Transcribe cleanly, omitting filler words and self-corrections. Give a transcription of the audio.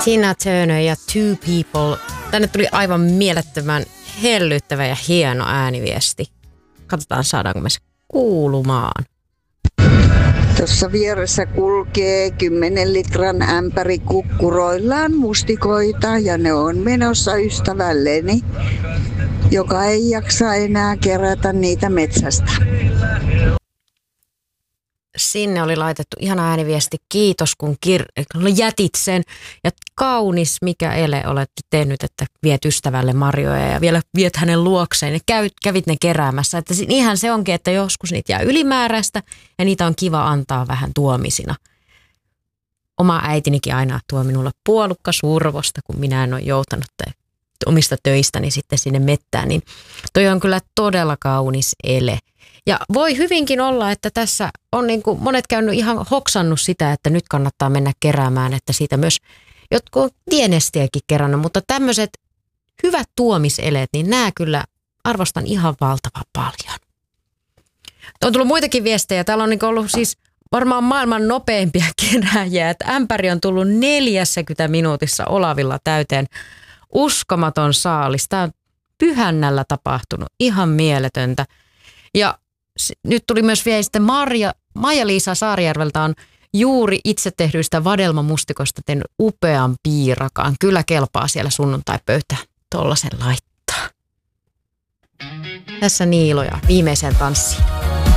Tina Turner ja Two People. Tänne tuli aivan mielettömän hellyttävä ja hieno ääniviesti. Katsotaan, saadaanko me se kuulumaan. Tuossa vieressä kulkee 10 litran ämpäri kukkuroillaan mustikoita ja ne on menossa ystävälleni, joka ei jaksa enää kerätä niitä metsästä. Sinne oli laitettu ihana ääniviesti. Kiitos kun jätit sen. Ja kaunis mikä ele olet tehnyt, että viet ystävälle marjoja ja vielä viet hänen luokseen. Ja kävit ne keräämässä. Että ihan se onkin, että joskus niitä jää ylimääräistä ja niitä on kiva antaa vähän tuomisina. Oma äitinikin aina tuo minulle puolukka survosta, kun minä en ole joutanut omista töistäni sitten sinne mettään. Niin toi on kyllä todella kaunis ele. Ja voi hyvinkin olla, että tässä on niin kuin monet käynyt ihan hoksannut sitä, että nyt kannattaa mennä keräämään, että siitä myös jotkut on tienestiäkin kerännyt, mutta tämmöiset hyvät tuomiseleet, niin nämä kyllä arvostan ihan valtavan paljon. On tullut muitakin viestejä. Täällä on niin ollut siis varmaan maailman nopeimpia kerääjiä, että ämpäri on tullut 40 minuutissa Olavilla täyteen. Uskomaton saalis. Tämä on Pyhännällä tapahtunut. Ihan mieletöntä. Ja nyt tuli myös vielä sitten Maija-Liisa Saarijärveltä on juuri itse tehdyistä vadelmamustikoista tehnyt upean piirakaan. Kyllä kelpaa siellä sunnuntaipöytään tollasen laittaa. Tässä Niilo ja viimeiseen tanssiin.